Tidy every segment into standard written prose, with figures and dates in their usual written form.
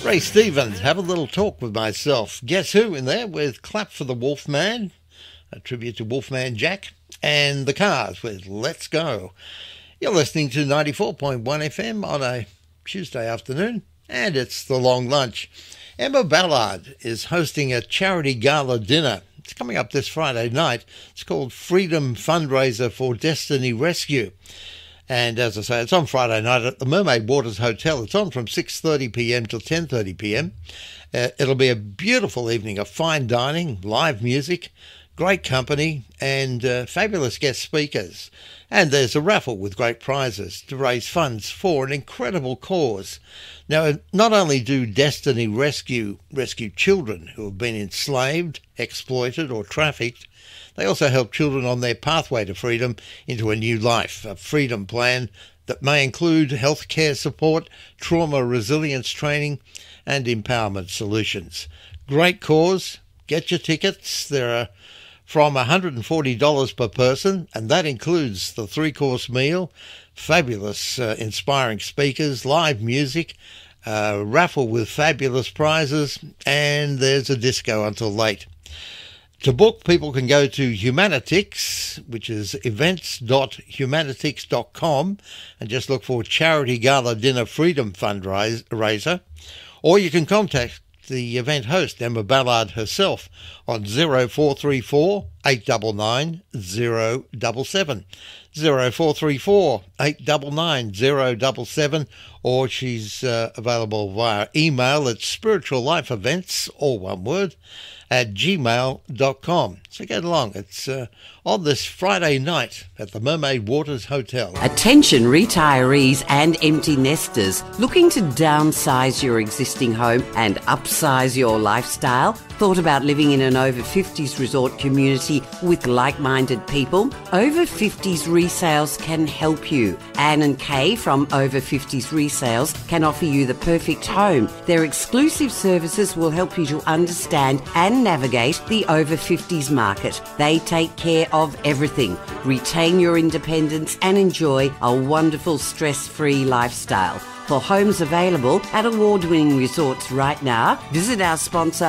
Ray Stevens, have a little talk with myself. Guess who in there with Clap for the Wolfman, a tribute to Wolfman Jack, and The Cars with Let's Go. You're listening to 94.1 FM on a Tuesday afternoon, and it's The Long Lunch. Emma Ballard is hosting a charity gala dinner. It's coming up this Friday night. It's called Freedom Fundraiser for Destiny Rescue. And as I say, it's on Friday night at the Mermaid Waters Hotel. It's on from 6:30pm till 10:30pm. It'll be a beautiful evening of fine dining, live music, great company, and fabulous guest speakers. And there's a raffle with great prizes to raise funds for an incredible cause. Now, not only do Destiny rescue children who have been enslaved, exploited or trafficked, they also help children on their pathway to freedom into a new life, a freedom plan that may include healthcare support, trauma resilience training and empowerment solutions. Great cause. Get your tickets. There are from $140 per person, and that includes the 3-course meal, fabulous inspiring speakers, live music, raffle with fabulous prizes, and there's a disco until late. To book, people can go to Humanitix, which is events.humanitix.com, and just look for Charity Gala Dinner Freedom Fundraiser, or you can contact the event host, Emma Ballard herself, on 0434 899 077. 0434 899 077, or she's available via email at spirituallifeevents, all one word, at gmail.com. So get along. It's on this Friday night at the Mermaid Waters Hotel. Attention retirees and empty nesters looking to downsize your existing home and upsize your lifestyle? Thought about living in an over-50s resort community with like-minded people? Over 50s Resales can help you. Anne and Kay from Over 50s Resales can offer you the perfect home. Their exclusive services will help you to understand and navigate the over 50s market. They take care of everything. Retain your independence and enjoy a wonderful stress-free lifestyle. For homes available at award-winning resorts right now, visit our sponsor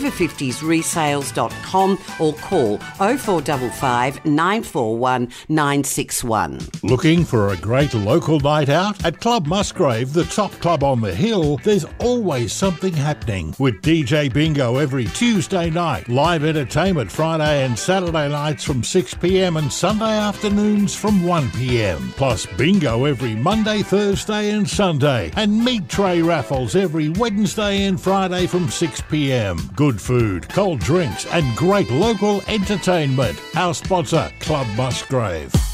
over50sresales.com or call 0455 941 961. Looking for a great local night out? At Club Musgrave, the top club on the hill, there's always something happening. With DJ Bingo every Tuesday night, live entertainment Friday and Saturday nights from 6pm and Sunday afternoons from 1pm. Plus bingo every Monday, Thursday and Sunday. And meat tray raffles every Wednesday and Friday from 6pm. Good food, cold drinks and great local entertainment. Our sponsor, Club Musgrave.